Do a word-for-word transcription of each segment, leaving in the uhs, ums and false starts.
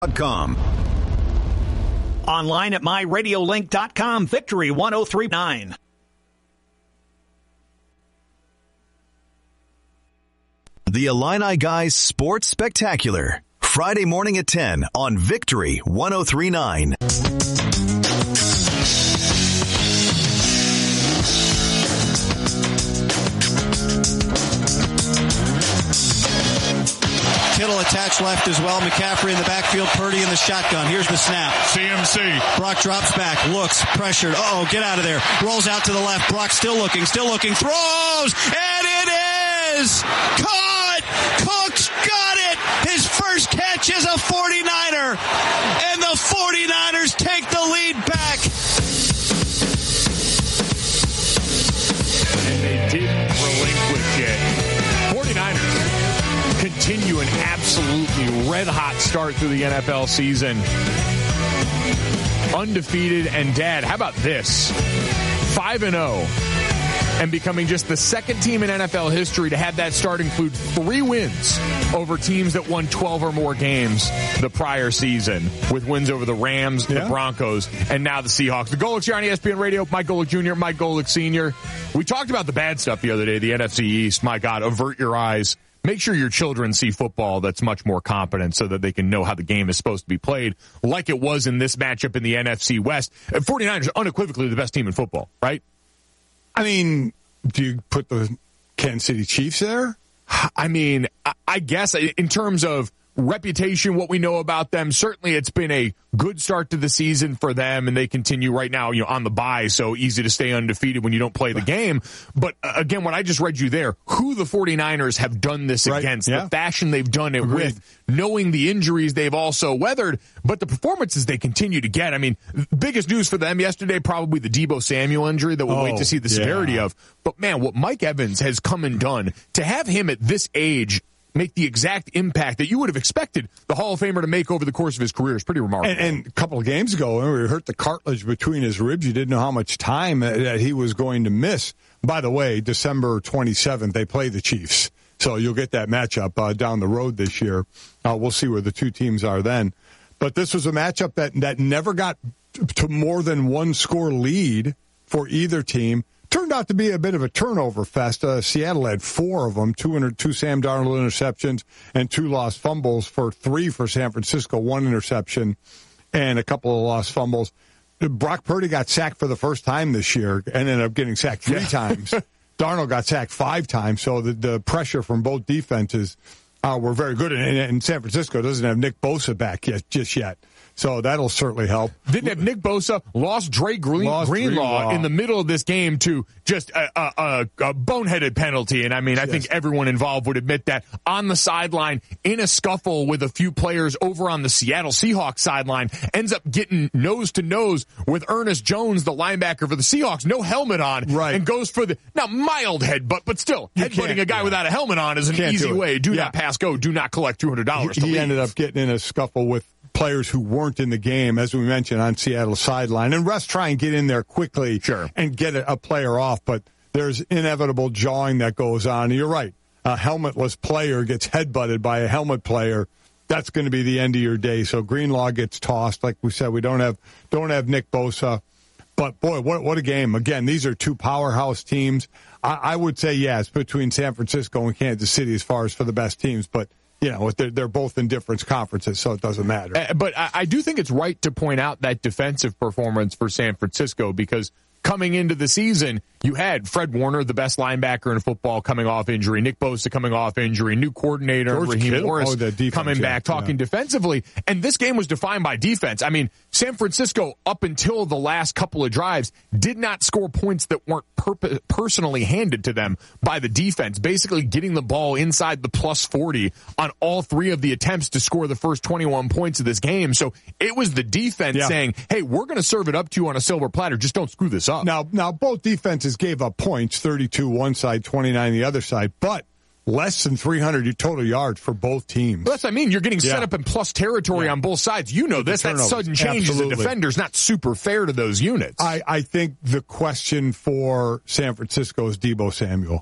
dot com. Online at my radio link dot com. Victory one oh three point nine. The Illini Guys Sports Spectacular. Friday morning at ten on Victory one oh three point nine. Kittle attached left as well. McCaffrey in the backfield. Purdy in the shotgun. Here's the snap. C M C. Brock drops back. Looks. Pressured. Uh-oh. Get out of there. Rolls out to the left. Brock still looking. Still looking. Throws. And it is caught. Cook's got it. His first catch is a forty-niner. And the forty-niners take the lead back. And they didn't relinquish it. forty-niners continue an absolutely red-hot start through the N F L season. Undefeated, and Dad, how about this? five and oh, and becoming just the second team in N F L history to have that start include three wins over teams that won twelve or more games the prior season, with wins over the Rams, yeah. the Broncos, and now the Seahawks. The Golics here on E S P N Radio, Mike Golick Junior, Mike Golick Senior We talked about the bad stuff the other day, the N F C East. My God, avert your eyes. Make sure your children see football that's much more competent so that they can know how the game is supposed to be played, like it was in this matchup in the N F C West. forty-niners are unequivocally the best team in football, right? I mean, do you put the Kansas City Chiefs there? I mean, I guess in terms of reputation, what we know about them, certainly it's been a good start to the season for them, and they continue right now, you know, on the bye, so easy to stay undefeated when you don't play the game. But uh, again, what I just read you there, who the forty-niners have done this right. against, yeah. the fashion they've done it Agreed. with, knowing the injuries they've also weathered, but the performances they continue to get. I mean, biggest news for them yesterday, probably the Deebo Samuel injury that we'll oh, wait to see the severity yeah. of. But man, what Mike Evans has come and done, to have him at this age make the exact impact that you would have expected the Hall of Famer to make over the course of his career is pretty remarkable. And, and a couple of games ago, when we hurt the cartilage between his ribs, you didn't know how much time that he was going to miss. By the way, December twenty-seventh, they play the Chiefs. So you'll get that matchup uh, down the road this year. Uh, we'll see where the two teams are then. But this was a matchup that, that never got to more than one score lead for either team. Turned out to be a bit of a turnover fest. Uh, Seattle had four of them, two, inter- two Sam Darnold interceptions and two lost fumbles for three for San Francisco, one interception and a couple of lost fumbles. Brock Purdy got sacked for the first time this year and ended up getting sacked three yeah. times. Darnold got sacked five times, so the, the pressure from both defenses uh, were very good. And, and San Francisco doesn't have Nick Bosa back yet, just yet. So that'll certainly help. Didn't have Nick Bosa, lost Dre Green, lost Greenlaw, Greenlaw in the middle of this game to just a, a, a, a boneheaded penalty. And I mean, I yes. think everyone involved would admit that. On the sideline, in a scuffle with a few players over on the Seattle Seahawks sideline, ends up getting nose to nose with Ernest Jones, the linebacker for the Seahawks, no helmet on, right. and goes for the, now mild headbutt, but still, you headbutting a guy yeah. without a helmet on is an easy do way. Do yeah. not pass go, do not collect two hundred dollars He, to he leave. ended up getting in a scuffle with players who weren't in the game, as we mentioned, on Seattle's sideline. And refs try and get in there quickly sure. and get a, a player off, but there's inevitable jawing that goes on. And you're right. A helmetless player gets headbutted by a helmet player. That's going to be the end of your day. So Greenlaw gets tossed. Like we said, we don't have don't have Nick Bosa. But, boy, what what a game. Again, these are two powerhouse teams. I, I would say, yes, between San Francisco and Kansas City as far as for the best teams. But you know, they're, they're both in different conferences, so it doesn't matter. Uh, but I, I do think it's right to point out that defensive performance for San Francisco, because coming into the season, you had Fred Warner, the best linebacker in football, coming off injury, Nick Bosa coming off injury, new coordinator, George Raheem Kittle. Morris oh, defense, coming yeah, back, talking yeah. defensively. And this game was defined by defense. I mean, San Francisco, up until the last couple of drives, did not score points that weren't per- personally handed to them by the defense, basically getting the ball inside the plus forty on all three of the attempts to score the first twenty-one points of this game. So it was the defense yeah. saying, hey, we're going to serve it up to you on a silver platter. Just don't screw this up. Now, now both defenses gave up points, thirty-two one side, twenty-nine the other side, but less than three hundred total yards for both teams. Well, that's what I mean. You're getting yeah. set up in plus territory yeah. on both sides. You know this. That sudden change as a defender is not super fair to those units. I, I think the question for San Francisco is Deebo Samuel.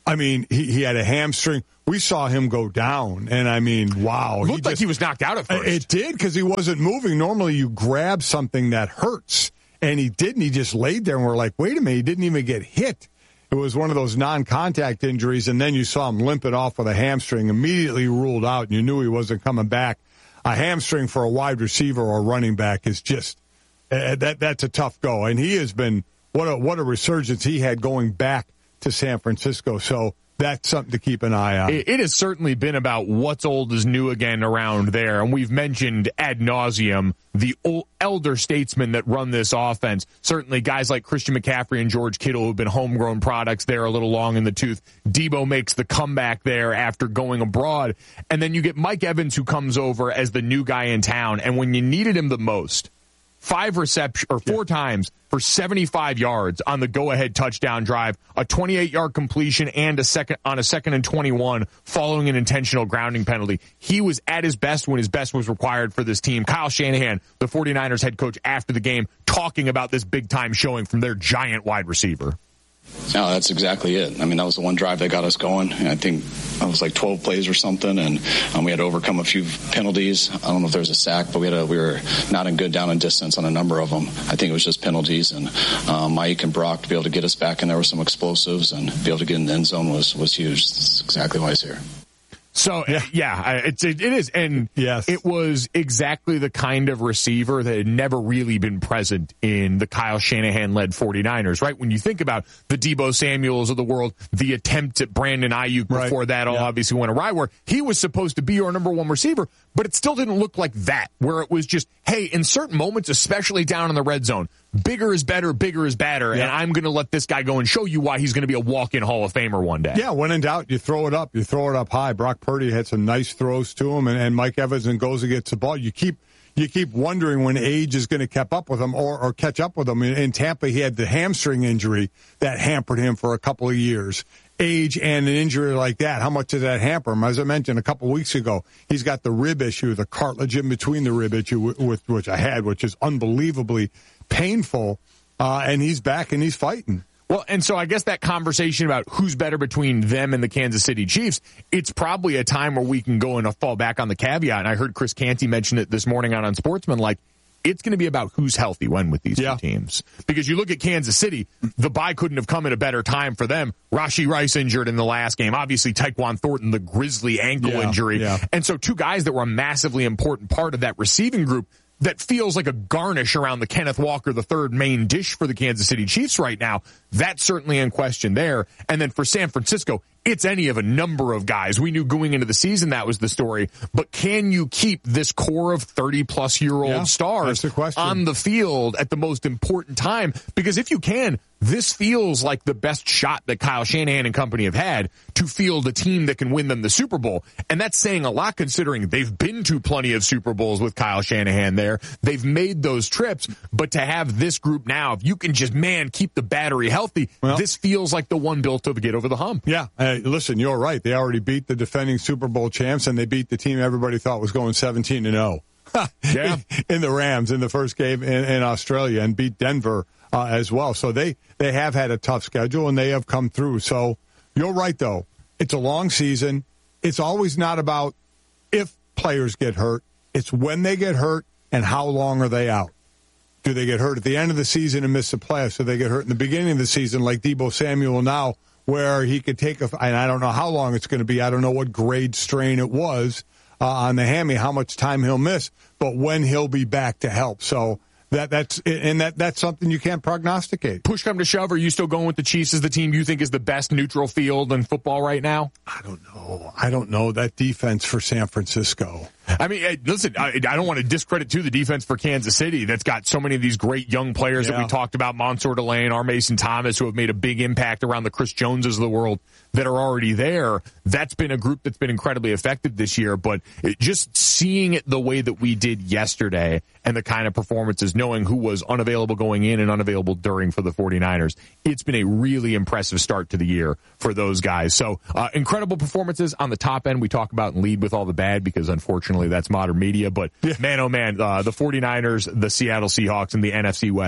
I mean, he, he had a hamstring. We saw him go down, and I mean, wow. It looked he like just, he was knocked out at first. It did, because he wasn't moving. Normally, you grab something that hurts, and he didn't. He just laid there, and we're like, wait a minute, he didn't even get hit. It was one of those non-contact injuries, and then you saw him limping off with a hamstring, immediately ruled out, and you knew he wasn't coming back. A hamstring for a wide receiver or a running back is just uh, that that's a tough go, and he has been what a what a resurgence he had going back to San Francisco. So that's something to keep an eye on. It, it has certainly been about what's old is new again around there, and we've mentioned ad nauseum the old, elder statesmen that run this offense. Certainly guys like Christian McCaffrey and George Kittle who have been homegrown products there a little long in the tooth. Debo makes the comeback there after going abroad. And then you get Mike Evans, who comes over as the new guy in town, and when you needed him the most, five reception or four yeah. times for seventy-five yards on the go-ahead touchdown drive, a twenty-eight-yard completion, and a second on a second and twenty-one following an intentional grounding penalty. He was at his best when his best was required for this team. Kyle Shanahan, the 49ers head coach, after the game, talking about this big-time showing from their giant wide receiver. No, that's exactly it. I mean, that was the one drive that got us going. I think that was like twelve plays or something, and um, we had to overcome a few penalties. I don't know if there was a sack, but we had a, we were not in good down and distance on a number of them. I think it was just penalties, and um, Mike and Brock to be able to get us back in there with some explosives and be able to get in the end zone was, was huge. That's exactly why he's here. So, yeah, yeah it's, it, it is. And yes. It was exactly the kind of receiver that had never really been present in the Kyle Shanahan-led 49ers, right? When you think about the Debo Samuels of the world, the attempt at Brandon Ayuk right. before that all yeah. obviously went awry, where he was supposed to be our number one receiver, but it still didn't look like that, where it was just, hey, in certain moments, especially down in the red zone, bigger is better, bigger is better, yeah. and I'm going to let this guy go and show you why he's going to be a walk-in Hall of Famer one day. Yeah, when in doubt, you throw it up. You throw it up high. Brock Purdy had some nice throws to him, and, and Mike Evans and goes and gets the ball. You keep you keep wondering when age is going to catch up with him or, or catch up with him. In, in Tampa, he had the hamstring injury that hampered him for a couple of years. Age and an injury like that, how much does that hamper him? As I mentioned a couple of weeks ago, he's got the rib issue, the cartilage in between the rib issue, with, which I had, which is unbelievably painful. Uh, and he's back and he's fighting. Well, and so I guess that conversation about who's better between them and the Kansas City Chiefs, it's probably a time where we can go and fall back on the caveat. And I heard Chris Canty mention it this morning on Unsportsman, like, it's going to be about who's healthy when with these yeah. two teams. Because you look at Kansas City, the bye couldn't have come at a better time for them. Rashee Rice injured in the last game. Obviously, Tyquan Thornton, the Grizzly ankle yeah, injury. Yeah. And so two guys that were a massively important part of that receiving group that feels like a garnish around the Kenneth Walker, the third main dish for the Kansas City Chiefs right now. That's certainly in question there. And then for San Francisco, it's any of a number of guys. We knew going into the season that was the story. But can you keep this core of thirty-plus-year-old yeah, stars the on the field at the most important time? Because if you can, this feels like the best shot that Kyle Shanahan and company have had to field a team that can win them the Super Bowl. And that's saying a lot considering they've been to plenty of Super Bowls with Kyle Shanahan there. They've made those trips. But to have this group now, if you can just, man, keep the battery healthy, well, this feels like the one built to get over the hump. Yeah. Hey, listen, you're right. They already beat the defending Super Bowl champs, and they beat the team everybody thought was going seventeen and oh. Yeah. in the Rams in the first game in, in Australia, and beat Denver uh, as well. So they, they have had a tough schedule, and they have come through. So you're right, though. It's a long season. It's always not about if players get hurt. It's when they get hurt and how long are they out. Do they get hurt at the end of the season and miss the playoffs? Do they get hurt in the beginning of the season like Debo Samuel now, where he could take a – and I don't know how long it's going to be. I don't know what grade strain it was uh, on the hammy, how much time he'll miss, but when he'll be back to help. So that that's – and that that's something you can't prognosticate. Push come to shove, are you still going with the Chiefs as the team you think is the best neutral field in football right now? I don't know. I don't know. That defense for San Francisco. I mean, listen, I, I don't want to discredit, too, the defense for Kansas City that's got so many of these great young players yeah. that we talked about, Mansour Delane, R. Mason Thomas, who have made a big impact around the Chris Joneses of the world that are already there. That's been a group that's been incredibly effective this year, but it, just seeing it the way that we did yesterday and the kind of performances, knowing who was unavailable going in and unavailable during for the 49ers, it's been a really impressive start to the year for those guys. So uh, incredible performances on the top end. We talk about and lead with all the bad because, unfortunately, that's modern media. But, yeah. man, oh, man, uh, the 49ers, the Seattle Seahawks, and the N F C West,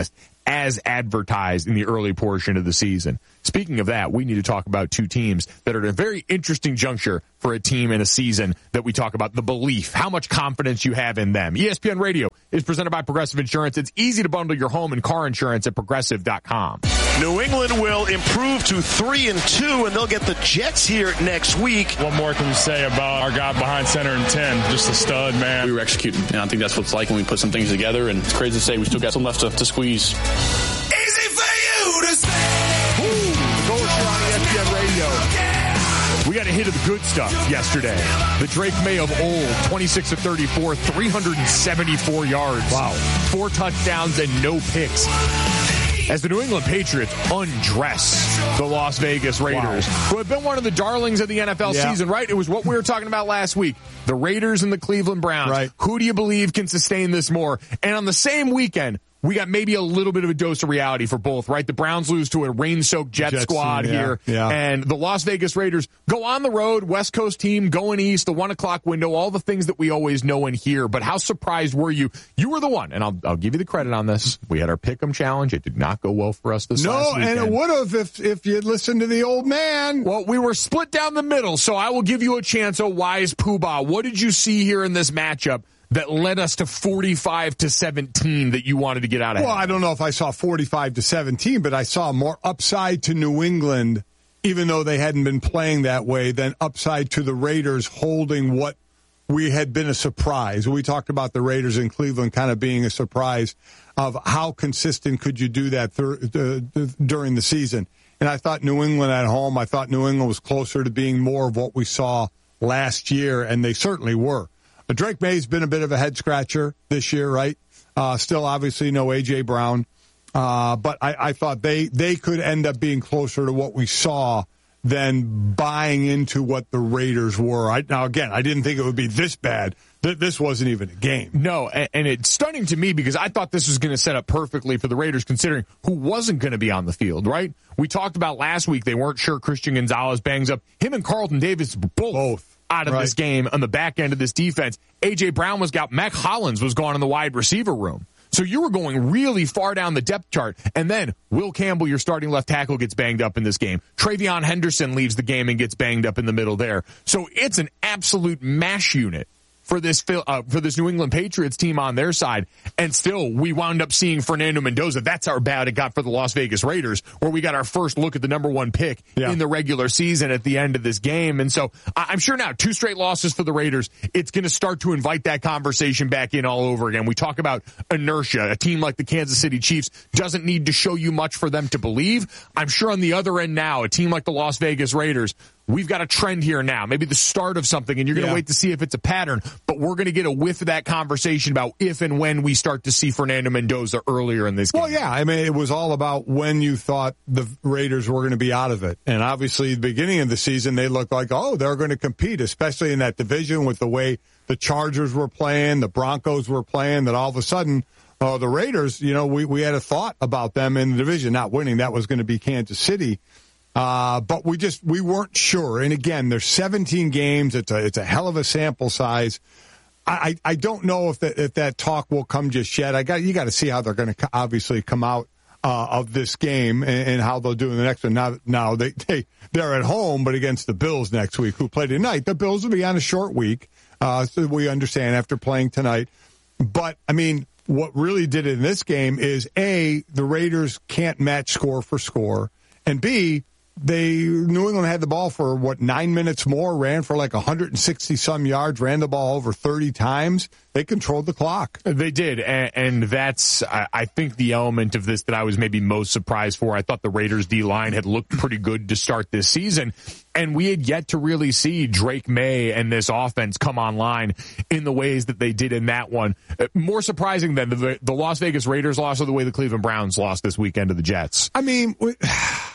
as advertised in the early portion of the season. Speaking of that, we need to talk about two teams that are at a very interesting juncture for a team in a season that we talk about the belief, how much confidence you have in them. E S P N Radio is presented by Progressive Insurance. It's easy to bundle your home and car insurance at progressive dot com. New England will improve to three and two, and they'll get the Jets here next week. What more can we say about our guy behind center and ten? Just a stud, man. We were executing, and I think that's what it's like when we put some things together, and it's crazy to say we still got some left to, to squeeze. Easy for you to say. On E S P N Radio. We got a hit of the good stuff yesterday. The Drake May of old, twenty-six of thirty-four, three hundred seventy-four yards. Wow. Four touchdowns and no picks. As the New England Patriots undress the Las Vegas Raiders, wow. who have been one of the darlings of the N F L yeah. season, right? It was what we were talking about last week. The Raiders and the Cleveland Browns. Right. Who do you believe can sustain this more? And on the same weekend, we got maybe a little bit of a dose of reality for both, right? The Browns lose to a rain-soaked Jet Jets squad team, yeah, here. Yeah. And the Las Vegas Raiders go on the road, West Coast team, going east, the one o'clock window, all the things that we always know and hear. But how surprised were you? You were the one, and I'll, I'll give you the credit on this. We had our Pick'em challenge. It did not go well for us this no, last weekend. No, and it would have if, if you'd listened to the old man. Well, we were split down the middle, so I will give you a chance, a wise poobah. What did you see here in this matchup that led us to forty-five to seventeen that you wanted to get out of? Well, I don't know if I saw forty-five to seventeen, but I saw more upside to New England, even though they hadn't been playing that way, than upside to the Raiders holding what we had been a surprise. We talked about the Raiders in Cleveland kind of being a surprise of how consistent could you do that th- uh, during the season. And I thought New England at home, I thought New England was closer to being more of what we saw last year, and they certainly were. Drake May's been a bit of a head scratcher this year, right? Uh, still, obviously, no A J. Brown. Uh, but I, I thought they, they could end up being closer to what we saw than buying into what the Raiders were. I, now, again, I didn't think it would be this bad. Th- this wasn't even a game. No, and, and it's stunning to me because I thought this was going to set up perfectly for the Raiders considering who wasn't going to be on the field, right? We talked about last week they weren't sure Christian Gonzalez bangs up. Him and Carlton Davis both. both. out of right. this game on the back end of this defense. A J. Brown was out. Mac Hollins was gone in the wide receiver room. So you were going really far down the depth chart. And then Will Campbell, your starting left tackle, gets banged up in this game. Travion Henderson leaves the game and gets banged up in the middle there. So it's an absolute mash unit for this uh, for this New England Patriots team on their side. And still, we wound up seeing Fernando Mendoza. That's how bad it got for the Las Vegas Raiders, where we got our first look at the number one pick yeah. in the regular season at the end of this game. And so I'm sure now, two straight losses for the Raiders, it's going to start to invite that conversation back in all over again. We talk about inertia. A team like the Kansas City Chiefs doesn't need to show you much for them to believe. I'm sure on the other end now, a team like the Las Vegas Raiders, we've got a trend here now, maybe the start of something, and you're going to yeah. wait to see if it's a pattern, but we're going to get a whiff of that conversation about if and when we start to see Fernando Mendoza earlier in this game. Well, yeah, I mean, it was all about when you thought the Raiders were going to be out of it. And obviously, the beginning of the season, they looked like, oh, they're going to compete, especially in that division with the way the Chargers were playing, the Broncos were playing, that all of a sudden, uh, the Raiders, you know, we, we had a thought about them in the division not winning. That was going to be Kansas City. Uh, but we just, we weren't sure. And again, there's seventeen games. It's a, it's a hell of a sample size. I, I don't know if that, if that talk will come just yet. I got, you got to see how they're going to obviously come out, uh, of this game and, and how they'll do in the next one. Now, now they, they, they're at home, but against the Bills next week, who play tonight. The Bills will be on a short week. Uh, so we understand after playing tonight. But I mean, what really did it in this game is A, the Raiders can't match score for score, and B, They New England had the ball for, what, nine minutes more, ran for like one hundred sixty some yards, ran the ball over thirty times. They controlled the clock. They did, and, and that's, I think, the element of this that I was maybe most surprised for. I thought the Raiders' D-line had looked pretty good to start this season, and we had yet to really see Drake May and this offense come online in the ways that they did in that one. More surprising than the, the Las Vegas Raiders lost or the way the Cleveland Browns lost this weekend to the Jets. I mean... We,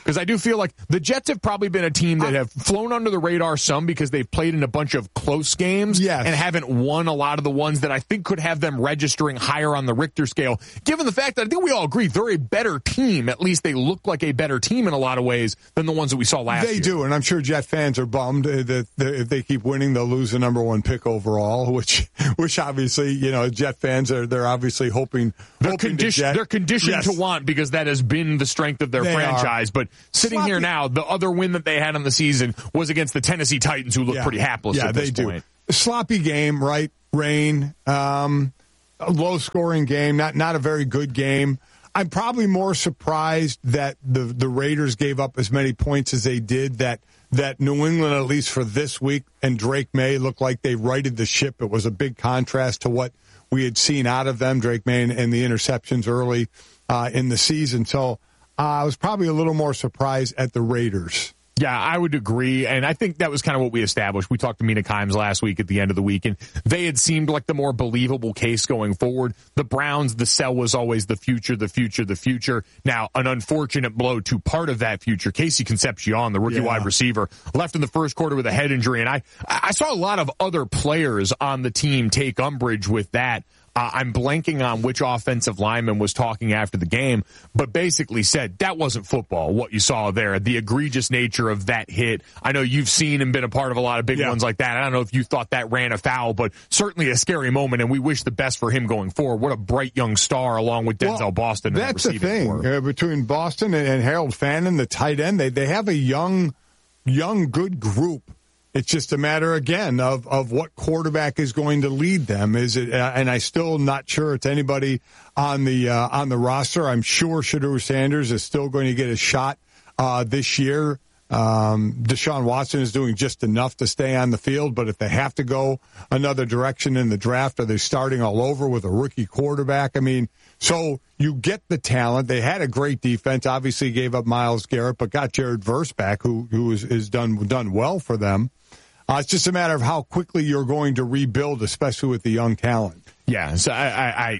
Because I do feel like the Jets have probably been a team that have flown under the radar some because they've played in a bunch of close games yes. and haven't won a lot of the ones that I think could have them registering higher on the Richter scale, given the fact that I think we all agree they're a better team. At least they look like a better team in a lot of ways than the ones that we saw last they year. They do, and I'm sure Jet fans are bummed that if they keep winning, they'll lose the number one pick overall, which which obviously, you know, Jet fans are they're obviously hoping, they're, hoping condi- Jet, they're conditioned yes. to want because that has been the strength of their they franchise. Are. But sitting Sloppy. here now, the other win that they had on the season was against the Tennessee Titans, who look yeah. pretty hapless yeah, at this they point. Do. Sloppy game, right? Rain, um, a low-scoring game, not not a very good game. I'm probably more surprised that the the Raiders gave up as many points as they did, that that New England, at least for this week, and Drake May looked like they righted the ship. It was a big contrast to what we had seen out of them, Drake May and the interceptions early uh, in the season. So uh, I was probably a little more surprised at the Raiders. Yeah, I would agree, and I think that was kind of what we established. We talked to Mina Kimes last week at the end of the week, and they had seemed like the more believable case going forward. The Browns, the sell was always the future, the future, the future. Now, an unfortunate blow to part of that future. Casey Concepcion, the rookie yeah. wide receiver, left in the first quarter with a head injury, and I, I saw a lot of other players on the team take umbrage with that. Uh, I'm blanking on which offensive lineman was talking after the game, but basically said that wasn't football, what you saw there, the egregious nature of that hit. I know you've seen and been a part of a lot of big yeah. ones like that. I don't know if you thought that ran afoul, but certainly a scary moment, and we wish the best for him going forward. What a bright young star along with Denzel well, Boston. That's the thing. Uh, between Boston and, and Harold Fannin, the tight end, they, they have a young, young, good group. It's just a matter, again, of, of what quarterback is going to lead them. Is it? Uh, and I still not sure it's anybody on the uh, on the roster. I'm sure Shedeur Sanders is still going to get a shot uh, this year. Um, Deshaun Watson is doing just enough to stay on the field, but if they have to go another direction in the draft, are they starting all over with a rookie quarterback? I mean, so you get the talent. They had a great defense. Obviously, gave up Myles Garrett, but got Jared Verse back, who who is, is done done well for them. Uh, it's just a matter of how quickly you're going to rebuild, especially with the young talent. Yeah, so I, I, I,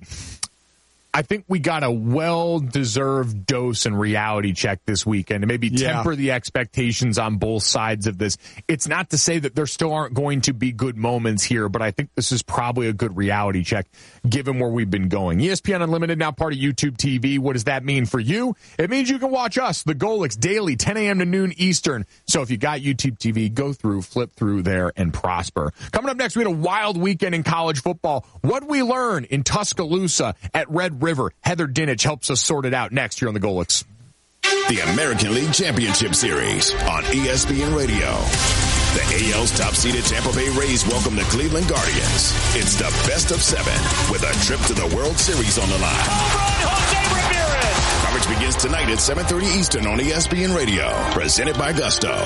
I think we got a well-deserved dose and reality check this weekend to maybe yeah. temper the expectations on both sides of this. It's not to say that there still aren't going to be good moments here, but I think this is probably a good reality check given where we've been going. E S P N Unlimited, now part of YouTube T V. What does that mean for you? It means you can watch us, the Golics, daily, ten a.m. to noon Eastern. So if you got YouTube T V, go through, flip through there, and prosper. Coming up next, we had a wild weekend in college football. What'd we learn in Tuscaloosa at Red River? Heather Dinich helps us sort it out next here on the Golics. The American League Championship Series on E S P N Radio. The A L's top-seeded Tampa Bay Rays welcome the Cleveland Guardians. It's the best of seven with a trip to the World Series on the line. Home run, Jose Ramirez! Coverage begins tonight at seven thirty Eastern on E S P N Radio. Presented by Gusto.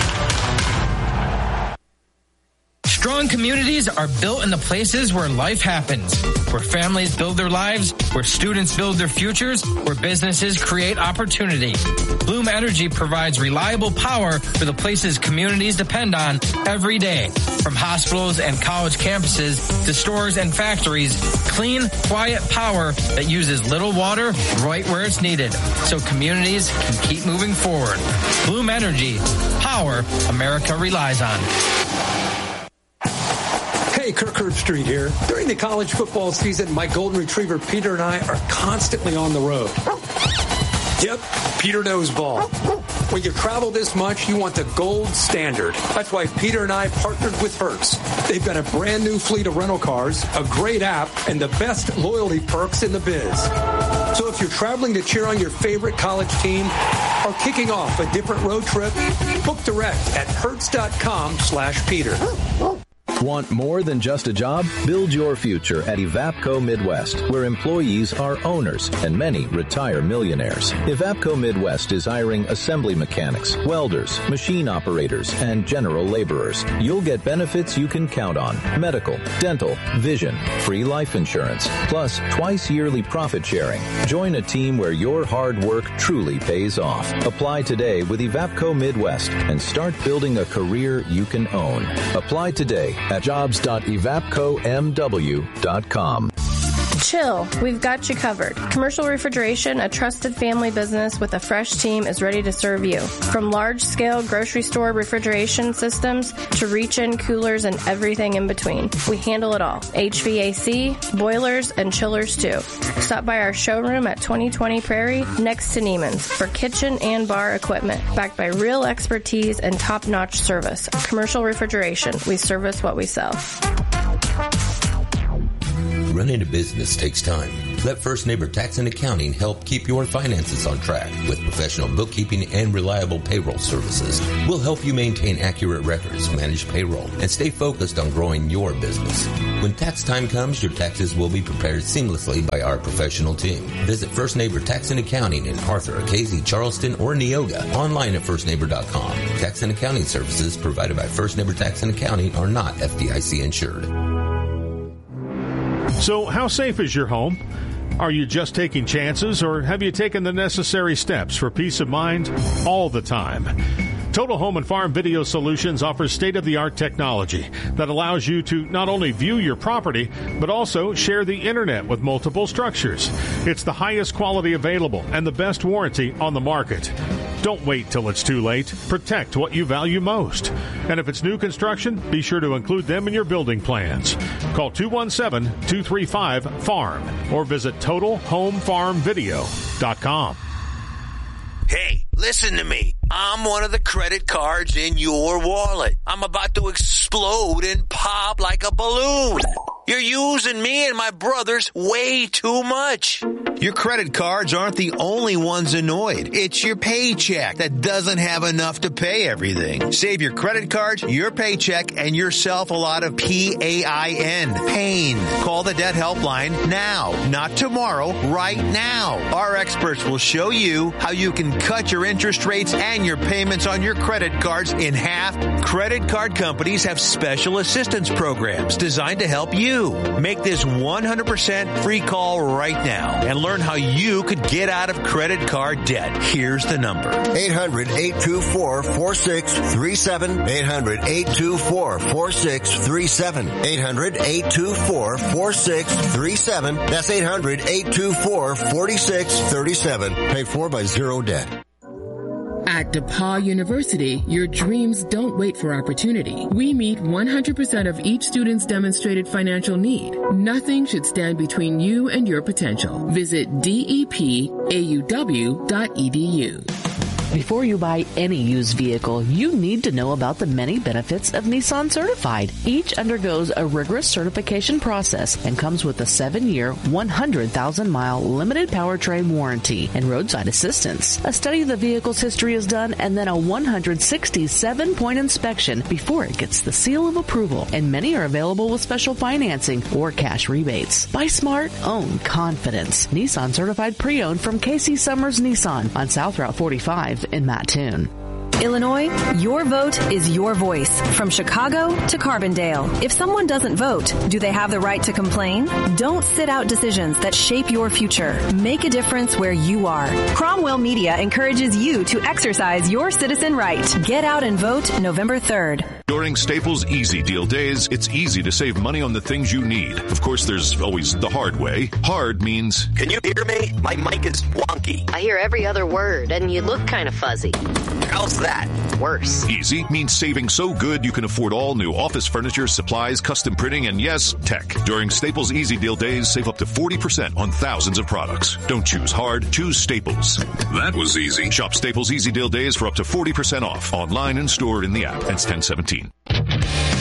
Strong communities are built in the places where life happens, where families build their lives, where students build their futures, where businesses create opportunity. Bloom Energy provides reliable power for the places communities depend on every day. From hospitals and college campuses to stores and factories, clean, quiet power that uses little water right where it's needed, so communities can keep moving forward. Bloom Energy, power America relies on. Hey, Kirk Herbstreit here. During the college football season, my golden retriever Peter and I are constantly on the road. Yep, Peter knows ball. When you travel this much, you want the gold standard. That's why Peter and I partnered with Hertz. They've got a brand new fleet of rental cars, a great app, and the best loyalty perks in the biz. So if you're traveling to cheer on your favorite college team or kicking off a different road trip, book direct at hertz.com slash Peter. Want more than just a job? Build your future at Evapco Midwest, where employees are owners and many retire millionaires. Evapco Midwest is hiring assembly mechanics, welders, machine operators, and general laborers. You'll get benefits you can count on: medical, dental, vision, free life insurance, plus twice yearly profit sharing. Join a team where your hard work truly pays off. Apply today with Evapco Midwest and start building a career you can own. Apply today at jobs dot evapco m w dot com. Chill, we've got you covered. Commercial Refrigeration, a trusted family business with a fresh team, is ready to serve you. From large-scale grocery store refrigeration systems to reach-in coolers and everything in between. We handle it all. H V A C, boilers, and chillers too. Stop by our showroom at twenty twenty Prairie next to Neiman's for kitchen and bar equipment, backed by real expertise and top-notch service. Commercial Refrigeration, we service what we sell. Running a business takes time. Let First Neighbor Tax and Accounting help keep your finances on track with professional bookkeeping and reliable payroll services. We'll help you maintain accurate records, manage payroll, and stay focused on growing your business. When tax time comes, your taxes will be prepared seamlessly by our professional team. Visit First Neighbor Tax and Accounting in Arthur, Casey, Charleston, or Neoga. Online at first neighbor dot com. Tax and accounting services provided by First Neighbor Tax and Accounting are not F D I C insured. So how safe is your home? Are you just taking chances, or have you taken the necessary steps for peace of mind all the time? Total Home and Farm Video Solutions offers state-of-the-art technology that allows you to not only view your property, but also share the internet with multiple structures. It's the highest quality available and the best warranty on the market. Don't wait till it's too late. Protect what you value most. And if it's new construction, be sure to include them in your building plans. Call two one seven, two three five, farm or visit total home farm video dot com. Hey, listen to me. I'm one of the credit cards in your wallet. I'm about to explode and pop like a balloon. You're using me and my brothers way too much. Your credit cards aren't the only ones annoyed. It's your paycheck that doesn't have enough to pay everything. Save your credit cards, your paycheck, and yourself a lot of P A I N. Pain. Call the debt helpline now, not tomorrow, right now. Our experts will show you how you can cut your interest rates and your payments on your credit cards in half. Credit card companies have special assistance programs designed to help you. Make this one hundred percent free call right now and learn how you could get out of credit card debt. Here's the number. eight hundred, eight two four, four six three seven. eight hundred, eight two four, four six three seven. eight hundred, eight two four, four six three seven. That's eight hundred, eight two four, four six three seven. Paid for by Zero Debt. At DePauw University, your dreams don't wait for opportunity. We meet one hundred percent of each student's demonstrated financial need. Nothing should stand between you and your potential. Visit D E P A U W dot E D U. Before you buy any used vehicle, you need to know about the many benefits of Nissan Certified. Each undergoes a rigorous certification process and comes with a seven-year, one hundred thousand mile limited powertrain warranty and roadside assistance. A study of the vehicle's history is done and then a one hundred sixty-seven point inspection before it gets the seal of approval, and many are available with special financing or cash rebates. Buy smart, own confidence. Nissan Certified Pre-Owned from K C Summers Nissan on South Route forty-five in Mattoon. Illinois, your vote is your voice. From Chicago to Carbondale. If someone doesn't vote, do they have the right to complain? Don't sit out decisions that shape your future. Make a difference where you are. Cromwell Media encourages you to exercise your citizen right. Get out and vote November third. During Staples Easy Deal Days, it's easy to save money on the things you need. Of course, there's always the hard way. Hard means... Can you hear me? My mic is wonky. I hear every other word, and you look kind of fuzzy. How's that? Worse. Easy means saving so good you can afford all new office furniture, supplies, custom printing, and yes, tech. During Staples Easy Deal Days, save up to forty percent on thousands of products. Don't choose hard, choose Staples. That was easy. Shop Staples Easy Deal Days for up to forty percent off. Online and stored in the app. Ends ten seventeen.